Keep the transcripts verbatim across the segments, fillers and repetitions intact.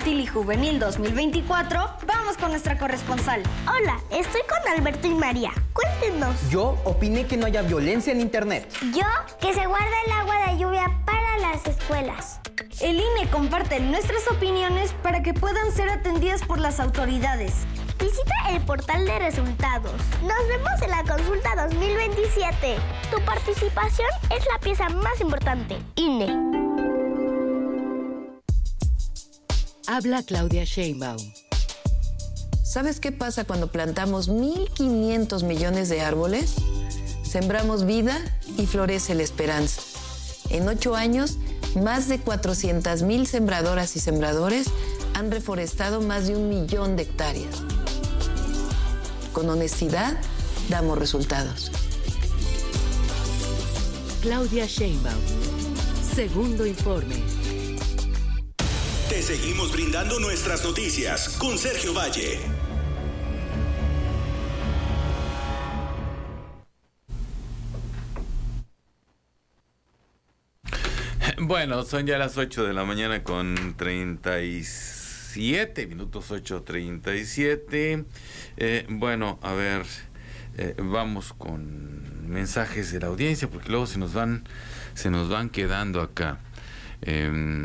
Infantil y Juvenil dos mil veinticuatro, vamos con nuestra corresponsal. Hola, estoy con Alberto y María. Cuéntenos. Yo opiné que no haya violencia en internet. Yo, que se guarda el agua de lluvia para las escuelas. El I N E comparte nuestras opiniones para que puedan ser atendidas por las autoridades. Visita el portal de resultados. Nos vemos en la consulta dos mil veintisiete. Tu participación es la pieza más importante. I N E. Habla Claudia Sheinbaum. ¿Sabes qué pasa cuando plantamos mil quinientos millones de árboles? Sembramos vida y florece la esperanza. En ocho años, más de cuatrocientas mil sembradoras y sembradores han reforestado más de un millón de hectáreas. Con honestidad, damos resultados. Claudia Sheinbaum. Segundo informe. Te seguimos brindando nuestras noticias con Sergio Valle. Bueno, son ya las ocho de la mañana con treinta y siete minutos, ocho treinta y siete. Eh, bueno, a ver, eh, vamos con mensajes de la audiencia porque luego se nos van, se nos van quedando acá. Eh,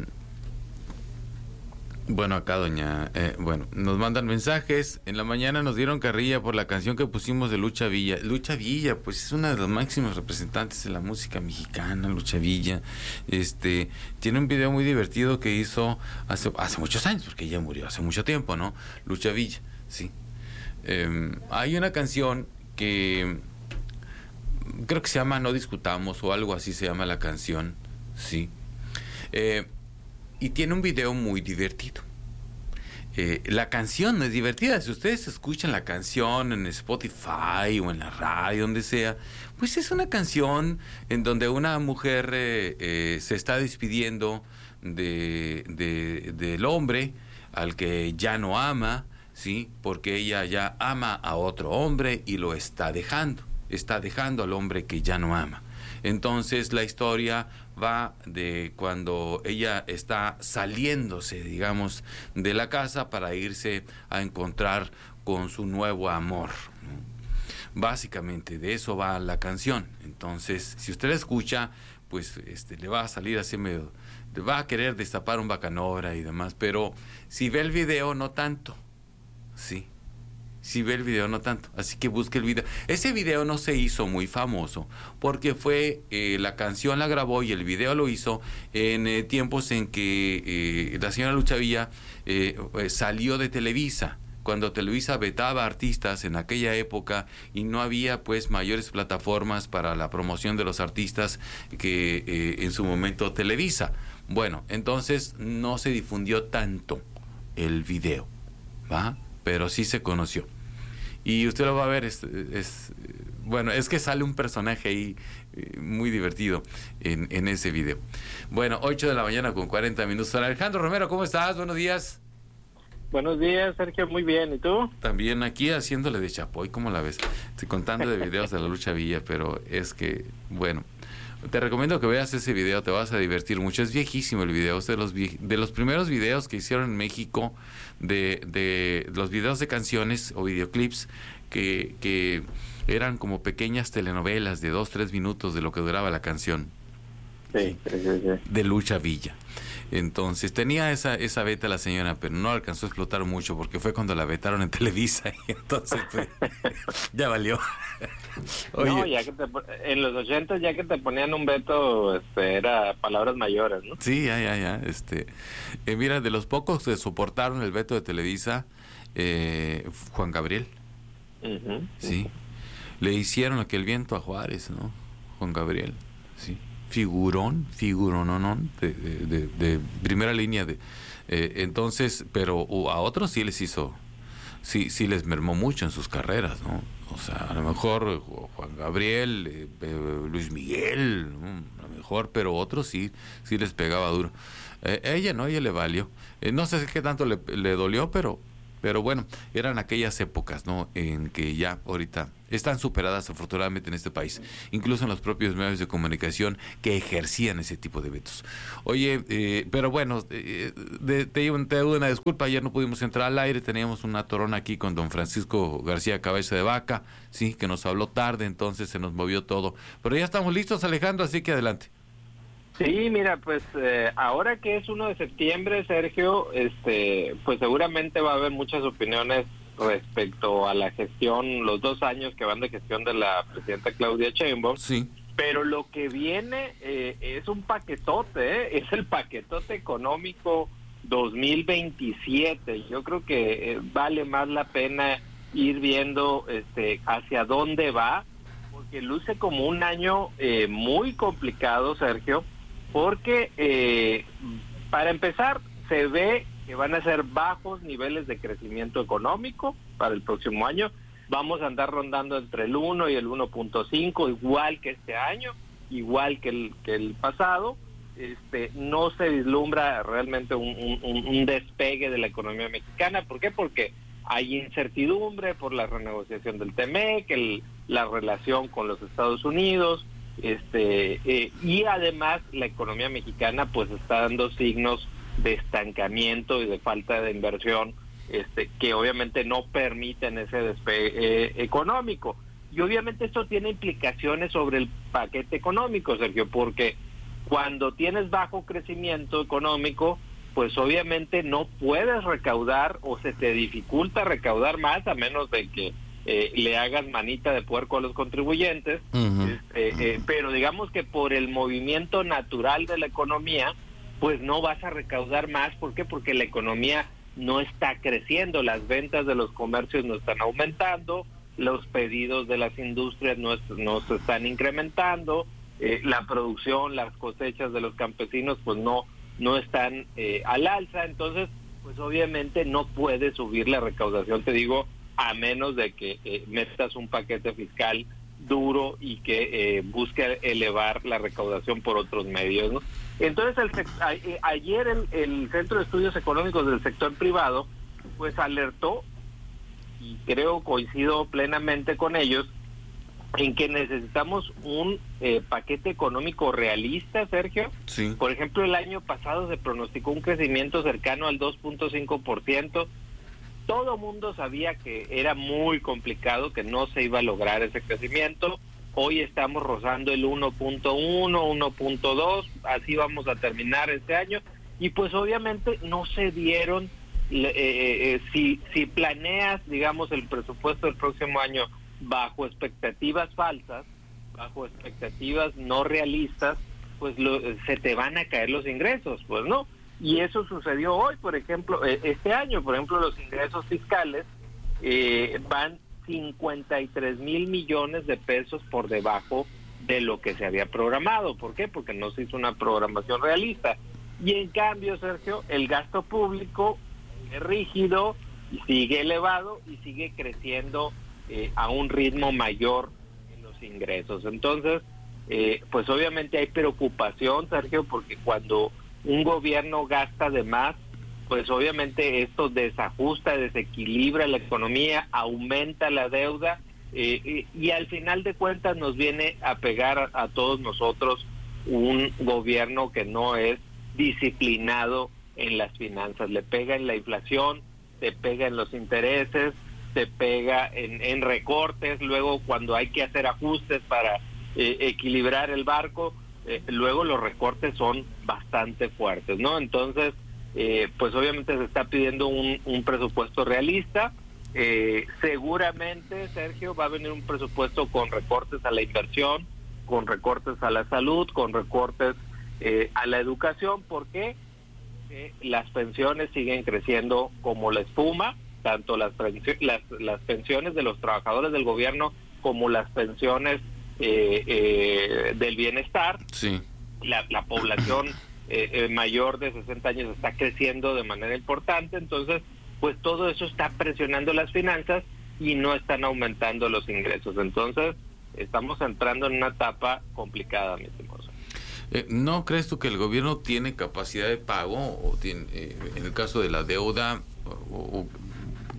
Bueno, acá doña, eh, bueno, nos mandan mensajes. En la mañana nos dieron carrilla por la canción que pusimos de Lucha Villa. Lucha Villa, pues es una de los máximos representantes de la música mexicana, Lucha Villa. Este, tiene un video muy divertido que hizo hace, hace muchos años, porque ella murió hace mucho tiempo, ¿no? Lucha Villa, sí. Eh, hay una canción que creo que se llama No Discutamos o algo así se llama la canción, sí. Eh, Y tiene un video muy divertido. Eh, la canción es divertida. Si ustedes escuchan la canción en Spotify o en la radio, donde sea, pues es una canción en donde una mujer eh, eh, se está despidiendo de, de, del hombre al que ya no ama, ¿sí? Porque ella ya ama a otro hombre y lo está dejando. Está dejando al hombre que ya no ama. Entonces la historia va de cuando ella está saliéndose, digamos, de la casa para irse a encontrar con su nuevo amor, ¿no? Básicamente de eso va la canción. Entonces, si usted la escucha, pues este, le va a salir así medio, le va a querer destapar un bacanora y demás, pero si ve el video, no tanto, sí. Si ve el video, no tanto. Así que busque el video. Ese video no se hizo muy famoso porque fue, eh, la canción la grabó y el video lo hizo en eh, tiempos en que eh, la señora Lucha Villa eh, eh, salió de Televisa. Cuando Televisa vetaba artistas en aquella época y no había pues mayores plataformas para la promoción de los artistas que eh, en su momento Televisa. Bueno, entonces no se difundió tanto el video, ¿va? Pero sí se conoció. Y usted lo va a ver, es, es bueno, es que sale un personaje ahí eh, muy divertido en, en ese video. Bueno, ocho de la mañana con cuarenta minutos. Don Alejandro Romero, ¿cómo estás? Buenos días. Buenos días, Sergio, muy bien, ¿y tú? También aquí haciéndole de chapoy, ¿cómo la ves? Estoy contando de videos de la Lucha Villa, pero es que, bueno, te recomiendo que veas ese video, te vas a divertir mucho. Es viejísimo el video, es de los, vie- de los primeros videos que hicieron en México, de, de los videos de canciones o videoclips que, que eran como pequeñas telenovelas de dos, tres minutos de lo que duraba la canción. Sí, sí, sí, sí. De Lucha Villa. Entonces tenía esa esa beta la señora, pero no alcanzó a explotar mucho porque fue cuando la vetaron en Televisa y entonces pues, ya valió. Oye, no, ya que te, en los ochentas ya que te ponían un veto, este, era palabras mayores, ¿no? sí, ya, ya, ya. Este, eh, mira, de los pocos que soportaron el veto de Televisa, eh, Juan Gabriel, Uh-huh. sí, le hicieron aquel viento a Juárez, ¿no? Juan Gabriel, sí. Figurón, figuronón, de, de, de, de primera línea. de eh, Entonces, pero uh, a otros sí les hizo, sí sí les mermó mucho en sus carreras, ¿no? O sea, a lo mejor eh, Juan Gabriel, eh, eh, Luis Miguel, ¿no? A lo mejor, pero otros sí, sí les pegaba duro. Eh, ella no, ella le valió. Eh, no sé qué tanto le, le dolió, pero Pero bueno, eran aquellas épocas, ¿no? En que ya ahorita están superadas afortunadamente en este país, incluso en los propios medios de comunicación que ejercían ese tipo de vetos. Oye, eh, pero bueno, eh, de, te, te doy una disculpa, ayer no pudimos entrar al aire, teníamos una torona aquí con don Francisco García Cabeza de Vaca, sí, que nos habló tarde, entonces se nos movió todo. Pero ya estamos listos, Alejandro, así que adelante. Sí, mira, pues eh, ahora que es uno de septiembre, Sergio, este, pues seguramente va a haber muchas opiniones respecto a la gestión, los dos años que van de gestión de la presidenta Claudia Sheinbaum. Sí. Pero lo que viene eh, es un paquetote, ¿eh? Es el paquetote económico dos mil veintisiete. Yo creo que eh, vale más la pena ir viendo este hacia dónde va, porque luce como un año eh, muy complicado, Sergio, porque eh, para empezar se ve que van a ser bajos niveles de crecimiento económico para el próximo año. Vamos a andar rondando entre el uno y el uno punto cinco, igual que este año, igual que el que el pasado. Este, no se vislumbra realmente un, un, un despegue de la economía mexicana. ¿Por qué? Porque hay incertidumbre por la renegociación del T-MEC, el, la relación con los Estados Unidos, este, eh, y además la economía mexicana pues está dando signos de estancamiento y de falta de inversión, este, que obviamente no permiten ese despegue eh, económico. Y obviamente esto tiene implicaciones sobre el paquete económico, Sergio, porque cuando tienes bajo crecimiento económico, pues obviamente no puedes recaudar o se te dificulta recaudar más, a menos de que eh, le hagas manita de puerco a los contribuyentes. Uh-huh. este, eh, pero digamos que por el movimiento natural de la economía, pues no vas a recaudar más. ¿Por qué? Porque la economía no está creciendo, las ventas de los comercios no están aumentando, los pedidos de las industrias no, no se están incrementando, eh, la producción, las cosechas de los campesinos pues no, no están eh, al alza. Entonces pues obviamente no puede subir la recaudación, te digo, a menos de que eh, metas un paquete fiscal duro y que eh, busque elevar la recaudación por otros medios, ¿no? Entonces el, a, eh, ayer el, el Centro de Estudios Económicos del Sector Privado pues alertó, y creo coincido plenamente con ellos, en que necesitamos un eh, paquete económico realista, Sergio. Sí. Por ejemplo, el año pasado se pronosticó un crecimiento cercano al dos punto cinco por ciento. Todo mundo sabía que era muy complicado, que no se iba a lograr ese crecimiento. Hoy estamos rozando el uno punto uno, uno punto dos, así vamos a terminar este año. Y pues obviamente no se dieron, eh, eh, si, si planeas, digamos, el presupuesto del próximo año bajo expectativas falsas, bajo expectativas no realistas, pues lo, se te van a caer los ingresos, pues no. Y eso sucedió hoy, por ejemplo, eh, este año, por ejemplo, los ingresos fiscales eh, van cincuenta y tres mil millones de pesos por debajo de lo que se había programado. ¿Por qué? Porque no se hizo una programación realista. Y en cambio, Sergio, el gasto público es rígido y sigue elevado y sigue creciendo eh, a un ritmo mayor en los ingresos. Entonces, eh, pues obviamente hay preocupación, Sergio, porque cuando un gobierno gasta de más, pues obviamente esto desajusta, desequilibra la economía, aumenta la deuda eh, eh, y al final de cuentas nos viene a pegar a, a todos nosotros un gobierno que no es disciplinado en las finanzas. Le pega en la inflación, te pega en los intereses, te pega en, en recortes, luego cuando hay que hacer ajustes para eh, equilibrar el barco, eh, luego los recortes son bastante fuertes, ¿no? Entonces, Eh, pues obviamente se está pidiendo un, un presupuesto realista. Eh, seguramente, Sergio, va a venir un presupuesto con recortes a la inversión, con recortes a la salud, con recortes eh, a la educación. ¿Por qué? Eh, las pensiones siguen creciendo como la espuma, tanto las, las, las pensiones de los trabajadores del gobierno como las pensiones eh, eh, del bienestar. Sí. La, la población Eh, eh, mayor de sesenta años está creciendo de manera importante, entonces pues todo eso está presionando las finanzas y no están aumentando los ingresos. Entonces estamos entrando en una etapa complicada, mi estimado. Eh, ¿No crees tú que el gobierno tiene capacidad de pago o tiene, eh, en el caso de la deuda, o, o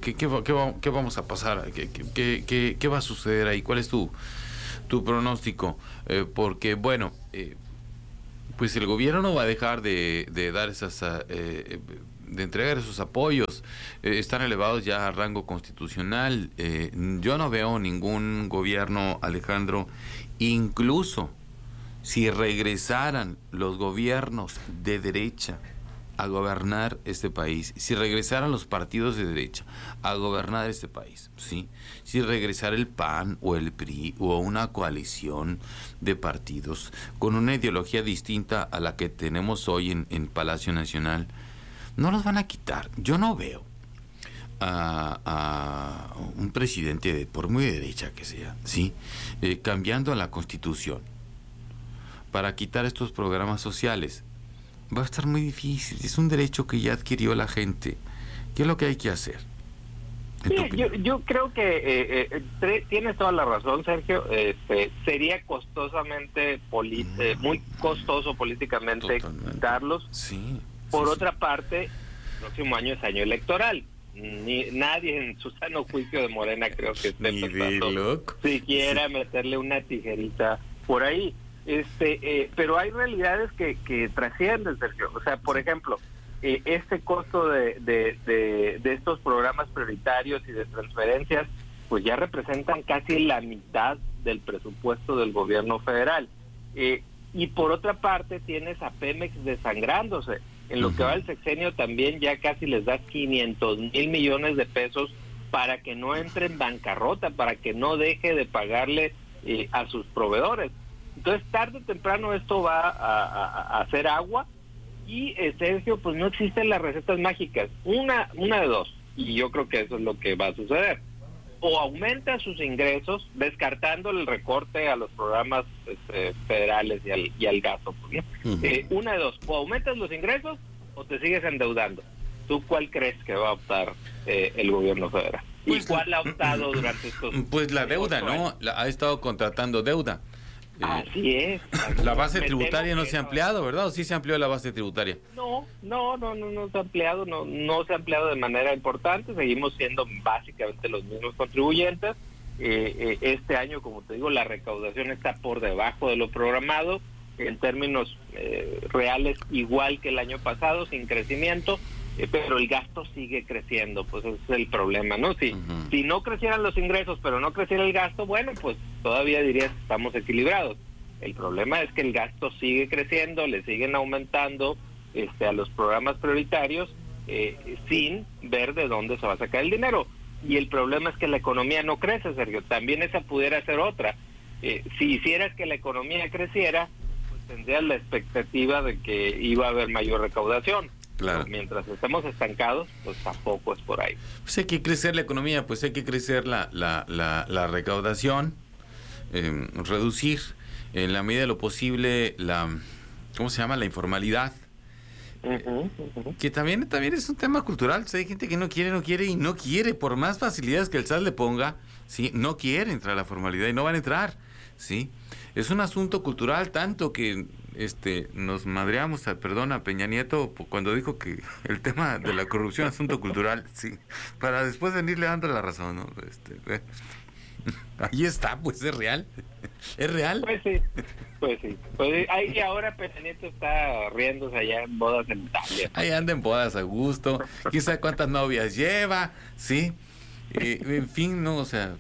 ¿Qué, qué, qué, qué vamos a pasar? ¿Qué, qué, qué, qué va a suceder ahí? ¿Cuál es tu, tu pronóstico? Eh, porque, bueno, eh, pues el gobierno no va a dejar de, de dar esas... Eh, de entregar esos apoyos, eh, están elevados ya a rango constitucional. Eh, yo no veo ningún gobierno, Alejandro, incluso si regresaran los gobiernos de derecha a gobernar este país, si regresaran los partidos de derecha a gobernar este país, ¿sí? Si regresara el P A N o el P R I o una coalición de partidos con una ideología distinta a la que tenemos hoy en, en Palacio Nacional, no los van a quitar. Yo no veo a, a un presidente, de, por muy de derecha que sea, ¿sí? Eh, cambiando la Constitución para quitar estos programas sociales. Va a estar muy difícil. Es un derecho que ya adquirió la gente. ¿Qué es lo que hay que hacer? Sí, yo, yo creo que eh, eh, tre- tienes toda la razón, Sergio. Este, sería costosamente, poli- mm. eh, muy costoso políticamente quitarlos. Sí. Por sí, otra sí. parte, el próximo año es año electoral. Ni, nadie en su sano juicio de Morena creo que esté Ni pensando de loco. siquiera Sí. meterle una tijerita por ahí. Este, eh, pero hay realidades que, que trascienden, Sergio. O sea, por ejemplo, eh, este costo de, de, de, de estos programas prioritarios y de transferencias, pues ya representan casi la mitad del presupuesto del gobierno federal. Eh, y por otra parte tienes a Pemex desangrándose. En lo uh-huh. que va el sexenio también ya casi les das quinientos mil millones de pesos para que no entre en bancarrota, para que no deje de pagarle eh, a sus proveedores. Entonces tarde o temprano esto va a, a, a hacer agua y, eh, Sergio, pues no existen las recetas mágicas. Una, una de dos, y yo creo que eso es lo que va a suceder. O aumenta sus ingresos, descartando el recorte a los programas este, federales y al, y al gasto. ¿No? Uh-huh. Eh, una de dos, o aumentas los ingresos o te sigues endeudando. ¿Tú cuál crees que va a optar eh, el gobierno federal? Pues, ¿y cuál ha optado durante estos Pues la deuda, ¿no? La, ha estado contratando deuda. Eh, así es. Así la base es. tributaria no se ha ampliado, ¿verdad? ¿O sí se amplió la base tributaria? No, no, no, no, no se ha ampliado, no, no se ha ampliado de manera importante. Seguimos siendo básicamente los mismos contribuyentes. Eh, eh, este año, como te digo, la recaudación está por debajo de lo programado. En términos eh, reales, igual que el año pasado, sin crecimiento. Eh, pero el gasto sigue creciendo, pues ese es el problema, ¿no? Si, uh-huh. si no crecieran los ingresos, pero no creciera el gasto, bueno, pues todavía dirías que estamos equilibrados. El problema es que el gasto sigue creciendo, le siguen aumentando este, a los programas prioritarios eh, sin ver de dónde se va a sacar el dinero. Y el problema es que la economía no crece, Sergio. También esa pudiera ser otra. Eh, si hicieras que la economía creciera, pues tendrías la expectativa de que iba a haber mayor recaudación. Claro. Pero mientras estemos estancados, pues tampoco es por ahí. Pues hay que crecer la economía, pues hay que crecer la, la, la, la recaudación, eh, reducir en la medida de lo posible la, ¿cómo se llama? La informalidad. Uh-huh, uh-huh. Que también, también es un tema cultural. O sea, hay gente que no quiere, no quiere y no quiere, por más facilidades que el S A T le ponga, ¿sí? No quiere entrar a la formalidad y no van a entrar, ¿sí? Es un asunto cultural tanto que este nos madreamos, perdón, a Peña Nieto cuando dijo que el tema de la corrupción es asunto cultural, sí, para después venirle dando la razón, ¿no? Este, eh. Ahí está, pues es real, es real. Pues sí, pues sí. Pues ahí ahora Peña Nieto está riéndose allá en bodas en Italia. Ahí anda en bodas a gusto, quién sabe cuántas novias lleva, sí, eh, en fin, no, o sea,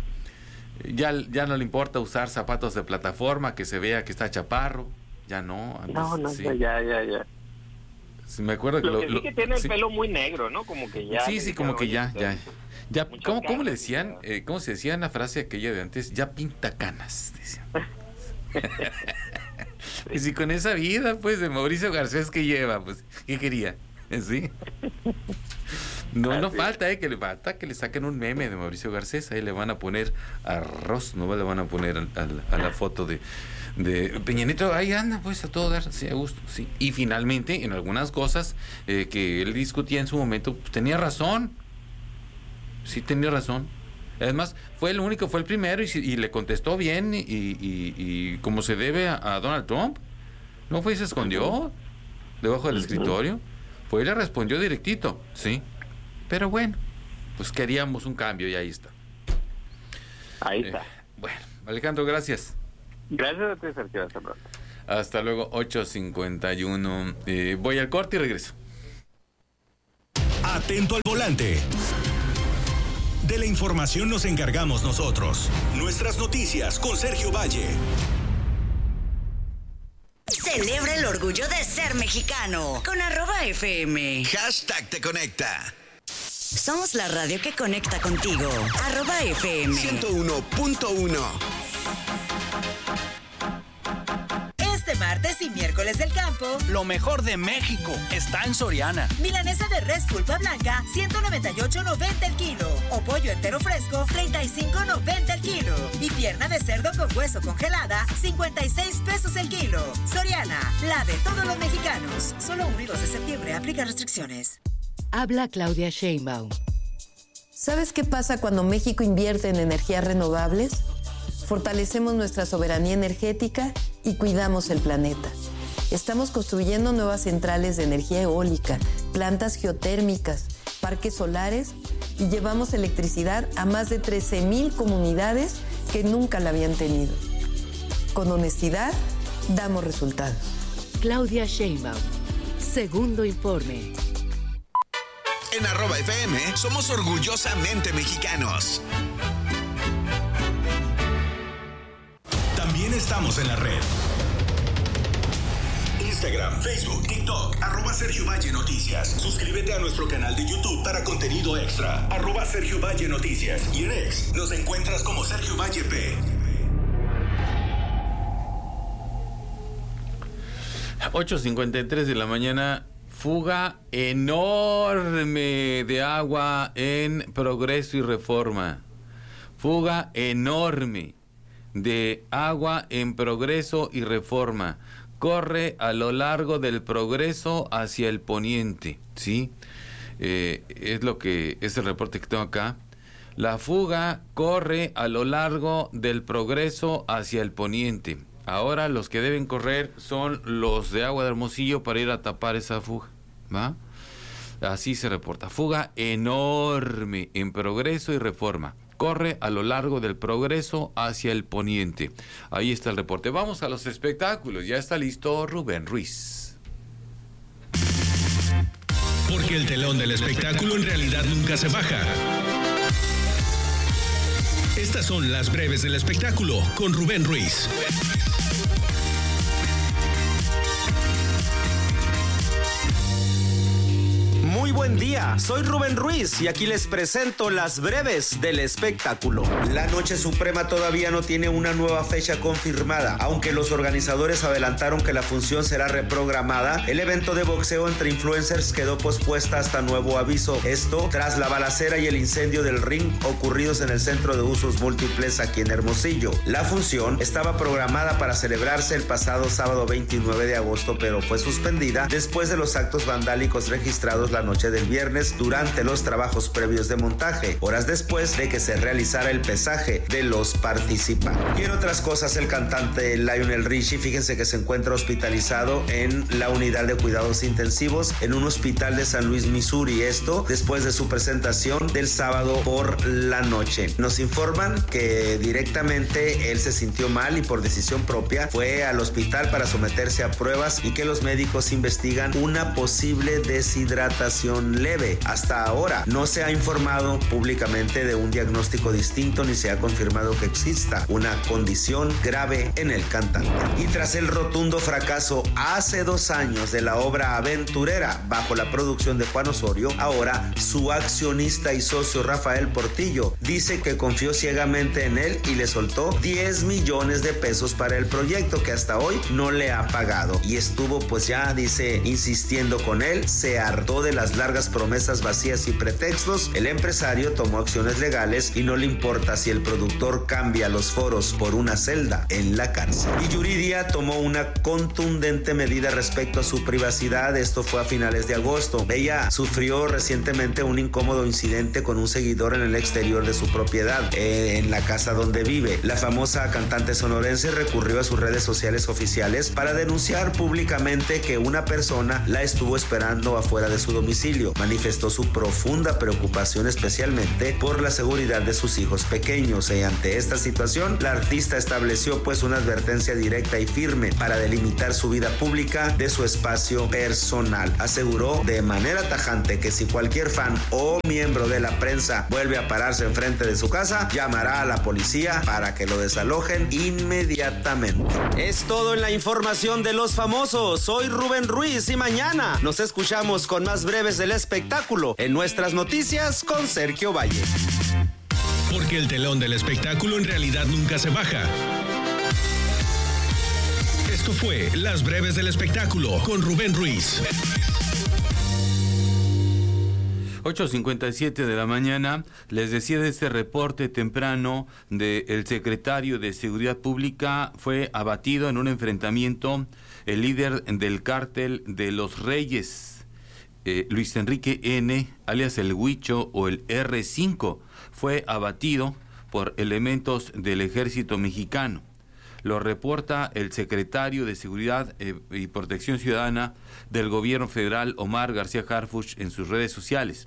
ya, ya no le importa usar zapatos de plataforma, que se vea que está chaparro. Ya no, antes, no, no, sí. ya, ya, ya. Sí, me acuerdo que lo, lo, que sí lo, que tiene sí. el pelo muy negro, ¿no? Como que ya. Sí, sí, como que ya, ya. ya ¿cómo, ¿Cómo le decían? Ya. Eh, ¿Cómo se decía en la frase aquella de antes? Ya pinta canas, decían. Y si con esa vida, pues, de Mauricio Garcés que lleva, pues, ¿qué quería? ¿Sí? No, no falta, eh, que le falta que le saquen un meme de Mauricio Garcés, ahí le van a poner arroz, no le van a poner a, a, a la foto de, de Peña Nieto, ahí anda, pues, a todo dar, sí, a gusto, sí. Y finalmente, en algunas cosas eh, que él discutía en su momento, pues, tenía razón, sí tenía razón. Además, fue el único, fue el primero y, y le contestó bien y, y, y como se debe a, a Donald Trump. No fue y se escondió debajo del escritorio. Fue y le respondió directito, sí. Pero bueno, pues queríamos un cambio y ahí está. Ahí está. Eh, bueno, Alejandro, gracias. Gracias a ti, Sergio. Hasta pronto. Hasta luego, ocho cincuenta y uno. Eh, voy al corte y regreso. Atento al volante. De la información nos encargamos nosotros. Nuestras noticias con Sergio Valle. Celebra el orgullo de ser mexicano con arroba F M. Hashtag te conecta. Somos la radio que conecta contigo. Arroba F M. ciento uno punto uno. Este martes y miércoles del campo, lo mejor de México está en Soriana. Milanesa de res pulpa blanca, ciento noventa y ocho noventa el kilo. O pollo entero fresco, treinta y cinco noventa el kilo. Y pierna de cerdo con hueso congelada, cincuenta y seis pesos el kilo. Soriana, la de todos los mexicanos. Solo uno y dos de septiembre, aplica restricciones. Habla Claudia Sheinbaum. ¿Sabes qué pasa cuando México invierte en energías renovables? Fortalecemos nuestra soberanía energética y cuidamos el planeta. Estamos construyendo nuevas centrales de energía eólica, plantas geotérmicas, parques solares y llevamos electricidad a más de trece mil comunidades que nunca la habían tenido. Con honestidad, damos resultados. Claudia Sheinbaum. Segundo informe. En arroba F M somos orgullosamente mexicanos. También estamos en la red. Instagram, Facebook, TikTok, arroba Sergio Valle Noticias. Suscríbete a nuestro canal de YouTube para contenido extra. Arroba Sergio Valle Noticias. Y en X nos encuentras como Sergio Valle P. ocho cincuenta y tres de la mañana. Fuga enorme de agua en Progreso y Reforma. Fuga enorme de agua en Progreso y Reforma. Corre a lo largo del Progreso hacia el poniente, ¿sí? Eh, es lo que es el reporte que tengo acá. La fuga corre a lo largo del Progreso hacia el poniente. Ahora los que deben correr son los de Agua de Hermosillo para ir a tapar esa fuga, ¿va? Así se reporta. Fuga enorme en Progreso y Reforma. Corre a lo largo del Progreso hacia el poniente. Ahí está el reporte. Vamos a los espectáculos. Ya está listo Rubén Ruiz. Porque el telón del espectáculo en realidad nunca se baja. Estas son las breves del espectáculo con Rubén Ruiz. Muy buen día, soy Rubén Ruiz y aquí les presento las breves del espectáculo. La Noche Suprema todavía no tiene una nueva fecha confirmada, aunque los organizadores adelantaron que la función será reprogramada. El evento de boxeo entre influencers quedó pospuesta hasta nuevo aviso. Esto tras la balacera y el incendio del ring ocurridos en el Centro de Usos Múltiples aquí en Hermosillo. La función estaba programada para celebrarse el pasado sábado veintinueve de agosto, pero fue suspendida después de los actos vandálicos registrados la noche del viernes durante los trabajos previos de montaje, horas después de que se realizara el pesaje de los participantes. Y en otras cosas, el cantante Lionel Richie, fíjense que se encuentra hospitalizado en la unidad de cuidados intensivos en un hospital de San Luis, Missouri, esto después de su presentación del sábado por la noche. Nos informan que directamente él se sintió mal y por decisión propia fue al hospital para someterse a pruebas y que los médicos investigan una posible deshidratación leve. Hasta ahora no se ha informado públicamente de un diagnóstico distinto ni se ha confirmado que exista una condición grave en el cantante. Y tras el rotundo fracaso hace dos años de la obra Aventurera bajo la producción de Juan Osorio, ahora su accionista y socio Rafael Portillo dice que confió ciegamente en él y le soltó diez millones de pesos para el proyecto que hasta hoy no le ha pagado. Y estuvo pues ya, dice, insistiendo con él, se hartó de las largas promesas vacías y pretextos. El empresario tomó acciones legales y no le importa si el productor cambia los foros por una celda en la cárcel. Y Yuridia tomó una contundente medida respecto a su privacidad. Esto fue a finales de agosto. Ella sufrió recientemente un incómodo incidente con un seguidor en el exterior de su propiedad, eh, en la casa donde vive. La famosa cantante sonorense recurrió a sus redes sociales oficiales para denunciar públicamente que una persona la estuvo esperando afuera de su domicilio domicilio. Manifestó su profunda preocupación especialmente por la seguridad de sus hijos pequeños y ante esta situación la artista estableció pues una advertencia directa y firme para delimitar su vida pública de su espacio personal. Aseguró de manera tajante que si cualquier fan o miembro de la prensa vuelve a pararse enfrente de su casa, llamará a la policía para que lo desalojen inmediatamente. Es todo en la información de los famosos. Soy Rubén Ruiz y mañana nos escuchamos con más breves del espectáculo en nuestras noticias con Sergio Valle. Porque el telón del espectáculo en realidad nunca se baja. Esto fue Las Breves del Espectáculo con Rubén Ruiz. ocho cincuenta y siete de la mañana, les decía de este reporte temprano del secretario de Seguridad Pública. Fue abatido en un enfrentamiento el líder del cártel de los Reyes, eh, Luis Enrique N., alias el Huicho o el erre cinco, fue abatido por elementos del ejército mexicano. Lo reporta el secretario de Seguridad eh, y Protección Ciudadana del gobierno federal, Omar García Harfuch, en sus redes sociales.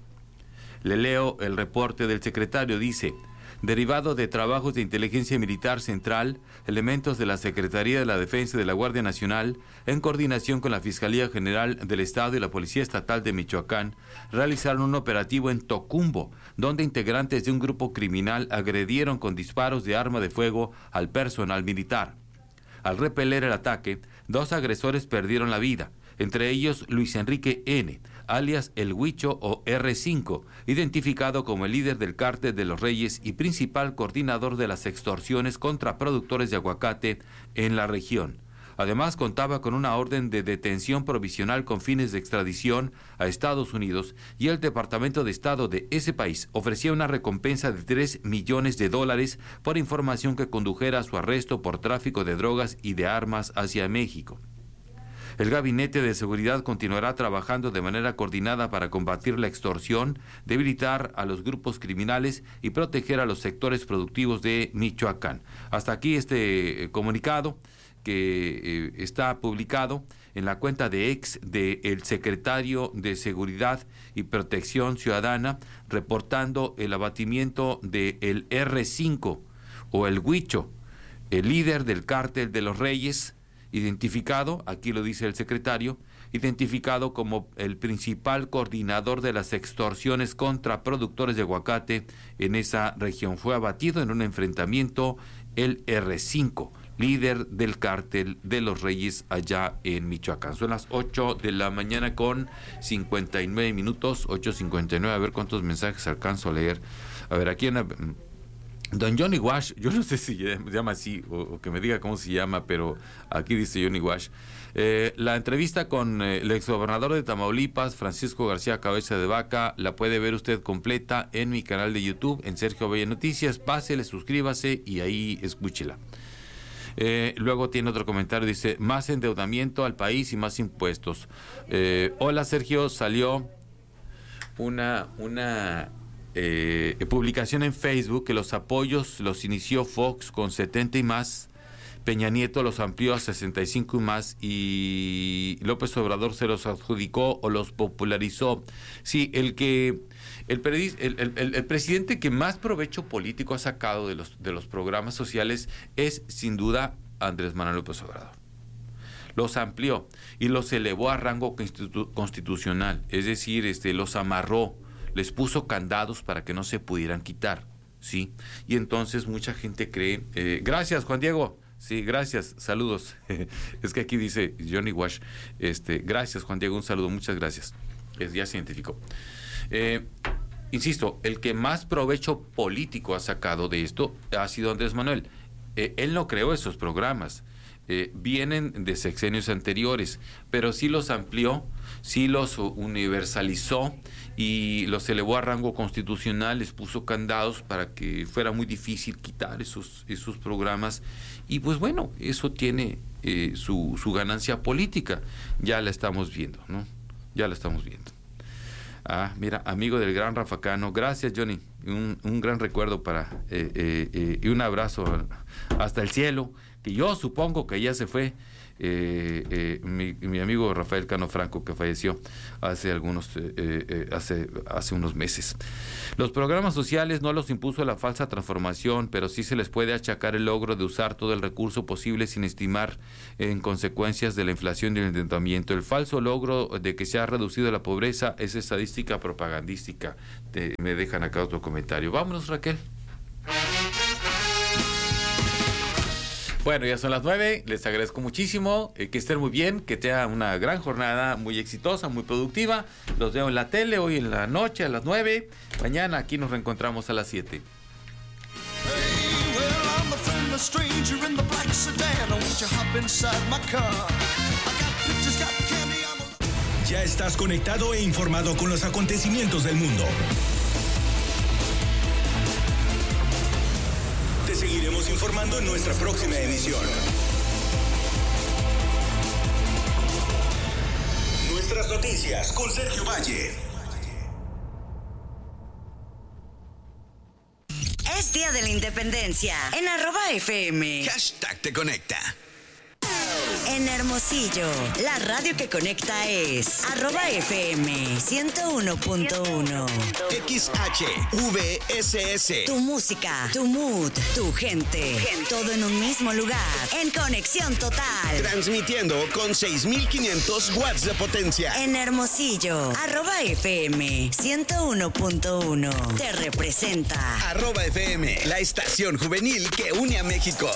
Le leo el reporte del secretario. Dice: derivado de trabajos de inteligencia militar central, elementos de la Secretaría de la Defensa y de la Guardia Nacional, en coordinación con la Fiscalía General del Estado y la Policía Estatal de Michoacán, realizaron un operativo en Tocumbo, donde integrantes de un grupo criminal agredieron con disparos de arma de fuego al personal militar. Al repeler el ataque, dos agresores perdieron la vida, entre ellos Luis Enrique N., alias El Huicho o erre cinco, identificado como el líder del cártel de los Reyes y principal coordinador de las extorsiones contra productores de aguacate en la región. Además, contaba con una orden de detención provisional con fines de extradición a Estados Unidos, y el Departamento de Estado de ese país ofrecía una recompensa de tres millones de dólares por información que condujera a su arresto por tráfico de drogas y de armas hacia México. El Gabinete de Seguridad continuará trabajando de manera coordinada para combatir la extorsión, debilitar a los grupos criminales y proteger a los sectores productivos de Michoacán. Hasta aquí este eh, comunicado que eh, está publicado en la cuenta de ex del secretario de Seguridad y Protección Ciudadana, reportando el abatimiento del erre cinco o el Huicho, el líder del cártel de los Reyes, identificado, aquí lo dice el secretario, identificado como el principal coordinador de las extorsiones contra productores de aguacate en esa región. Fue abatido en un enfrentamiento el erre cinco, líder del cártel de los Reyes allá en Michoacán. Son las ocho de la mañana con cincuenta y nueve minutos, ocho cincuenta y nueve, a ver cuántos mensajes alcanzo a leer. A ver, aquí en la... Don Johnny Wash, yo no sé si se llama así o, o que me diga cómo se llama, pero aquí dice Johnny Wash. Eh, la entrevista con eh, el exgobernador de Tamaulipas, Francisco García Cabeza de Vaca, la puede ver usted completa en mi canal de YouTube, en Sergio Valle Noticias. Pásele, suscríbase y ahí escúchela. Eh, luego tiene otro comentario, dice: más endeudamiento al país y más impuestos. Eh, hola Sergio, salió una... una Eh, publicación en Facebook que los apoyos los inició Fox con setenta y más, Peña Nieto los amplió a sesenta y cinco y más, y López Obrador se los adjudicó o los popularizó. Sí, el que el, el, el, el presidente que más provecho político ha sacado de los, de los programas sociales es sin duda Andrés Manuel López Obrador. Los amplió y los elevó a rango constitu- constitucional, es decir, este, los amarró, les puso candados para que no se pudieran quitar, ¿sí? Y entonces mucha gente cree... Eh, gracias, Juan Diego. Sí, gracias, saludos. Es que aquí dice Johnny Wash. Este, gracias, Juan Diego, un saludo, muchas gracias. Es, ya se identificó. Eh, insisto, el que más provecho político ha sacado de esto ha sido Andrés Manuel. Eh, él no creó esos programas. Eh, vienen de sexenios anteriores, pero sí los amplió, sí los universalizó y los elevó a rango constitucional, les puso candados para que fuera muy difícil quitar esos, esos programas, y pues bueno, eso tiene eh, su, su ganancia política, ya la estamos viendo, ¿no? Ya la estamos viendo. Ah, mira, amigo del gran Rafa Cano, gracias Johnny, un, un gran recuerdo para eh, eh, eh, y un abrazo hasta el cielo, que yo supongo que ya se fue eh, eh, mi, mi amigo Rafael Cano Franco, que falleció hace algunos eh, eh, hace, hace unos meses. Los programas sociales no los impuso la falsa transformación, pero sí se les puede achacar el logro de usar todo el recurso posible sin estimar en consecuencias de la inflación y el endeudamiento. El falso logro de que se ha reducido la pobreza es estadística propagandística. Te, me dejan acá otro comentario. Vámonos, Raquel. Bueno, ya son las nueve, les agradezco muchísimo, eh, que estén muy bien, que tengan una gran jornada, muy exitosa, muy productiva. Los veo en la tele hoy en la noche a las nueve, mañana aquí nos reencontramos a las siete. Ya estás conectado e informado con los acontecimientos del mundo. Te seguiremos informando en nuestra próxima emisión. Nuestras noticias con Sergio Valle. Es Día de la Independencia en arroba F M. Hashtag te conecta. En Hermosillo, la radio que conecta es arroba F M ciento uno punto uno. X H V S S. Tu música, tu mood, tu gente, todo en un mismo lugar, en conexión total. Transmitiendo con seis mil quinientos watts de potencia. En Hermosillo, arroba F M ciento uno punto uno. Te representa. Arroba F M, la estación juvenil que une a México.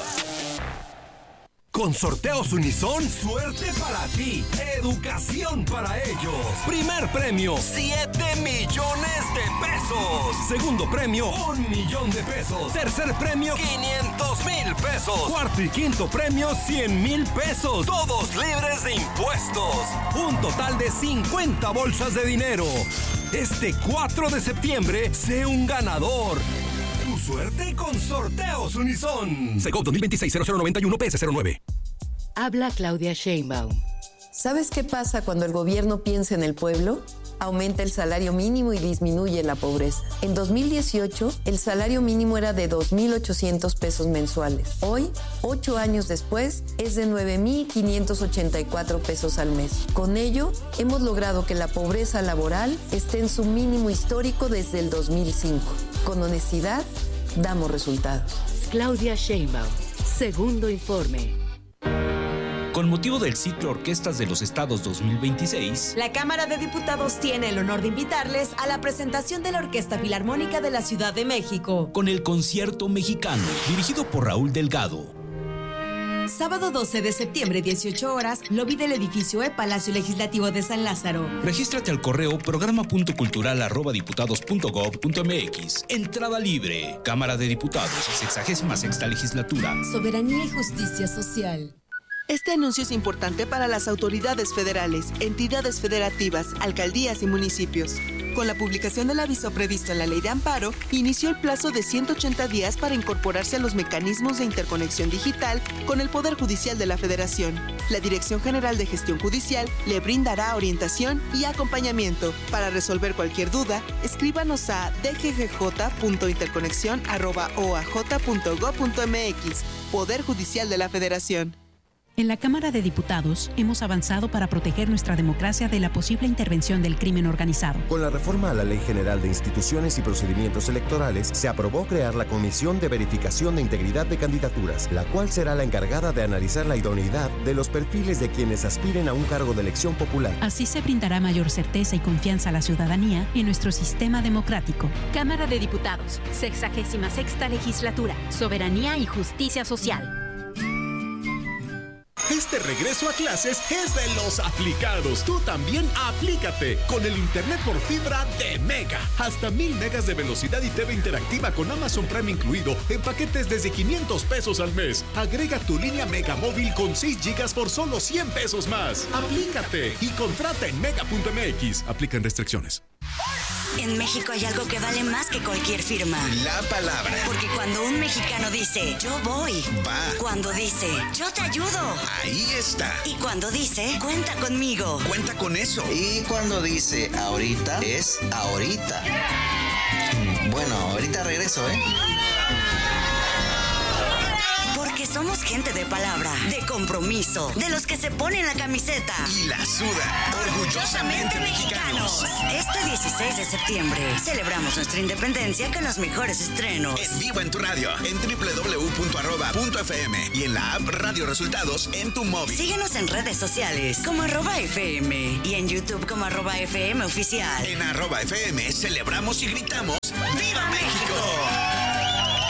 Con Sorteos Unison, suerte para ti, educación para ellos. Primer premio, siete millones de pesos. Segundo premio, un millón de pesos. Tercer premio, quinientos mil pesos. Cuarto y quinto premio, cien mil pesos. Todos libres de impuestos. Un total de cincuenta bolsas de dinero. Este cuatro de septiembre, sé un ganador. Tu suerte con Sorteos Unison. Segov dos mil veintiséis cero cero noventa y uno P S cero nueve. Habla Claudia Sheinbaum. ¿Sabes qué pasa cuando el gobierno piensa en el pueblo? Aumenta el salario mínimo y disminuye la pobreza. En dos mil dieciocho, el salario mínimo era de dos mil ochocientos pesos mensuales. Hoy, ocho años después, es de nueve mil quinientos ochenta y cuatro pesos al mes. Con ello, hemos logrado que la pobreza laboral esté en su mínimo histórico desde el dos mil cinco. Con honestidad, damos resultados. Claudia Sheinbaum, segundo informe. Con motivo del ciclo Orquestas de los Estados dos mil veintiséis, la Cámara de Diputados tiene el honor de invitarles a la presentación de la Orquesta Filarmónica de la Ciudad de México, con el Concierto Mexicano, dirigido por Raúl Delgado. Sábado doce de septiembre, dieciocho horas, lobby del edificio E, Palacio Legislativo de San Lázaro. Regístrate al correo programa punto cultural arroba diputados punto gob punto mx. Entrada libre. Cámara de Diputados, sexagésima sexta legislatura. Soberanía y justicia social. Este anuncio es importante para las autoridades federales, entidades federativas, alcaldías y municipios. Con la publicación del aviso previsto en la Ley de Amparo, inició el plazo de ciento ochenta días para incorporarse a los mecanismos de interconexión digital con el Poder Judicial de la Federación. La Dirección General de Gestión Judicial le brindará orientación y acompañamiento. Para resolver cualquier duda, escríbanos a d g g j punto interconexión arroba o a j punto gob punto mx. Poder Judicial de la Federación. En la Cámara de Diputados hemos avanzado para proteger nuestra democracia de la posible intervención del crimen organizado. Con la reforma a la Ley General de Instituciones y Procedimientos Electorales, se aprobó crear la Comisión de Verificación de Integridad de Candidaturas, la cual será la encargada de analizar la idoneidad de los perfiles de quienes aspiren a un cargo de elección popular. Así se brindará mayor certeza y confianza a la ciudadanía en nuestro sistema democrático. Cámara de Diputados, sexagésima sexta legislatura, soberanía y justicia social. Este regreso a clases es de los aplicados. Tú también aplícate con el internet por fibra de Mega. Hasta mil megas de velocidad y T V interactiva con Amazon Prime incluido en paquetes desde quinientos pesos al mes. Agrega tu línea Mega móvil con seis gigas por solo cien pesos más. Aplícate y contrata en mega punto mx. Aplican restricciones. En México hay algo que vale más que cualquier firma. La palabra. Porque cuando un mexicano dice, yo voy. Va. Cuando dice, yo te ayudo. Ahí está. Y cuando dice, cuenta conmigo. Cuenta con eso. Y cuando dice, ahorita, es ahorita. Bueno, ahorita regreso, ¿eh? Porque somos gente de palabra, de compromiso, de los que se ponen la camiseta y la suda. Orgullosamente mexicanos. Este dieciséis de septiembre celebramos nuestra independencia con los mejores estrenos. En vivo en tu radio, en doble u doble u doble u punto arroba punto f m y en la app Radio Resultados en tu móvil. Síguenos en redes sociales como arroba F M y en YouTube como arroba F M Oficial. En arroba F M celebramos y gritamos ¡Viva México!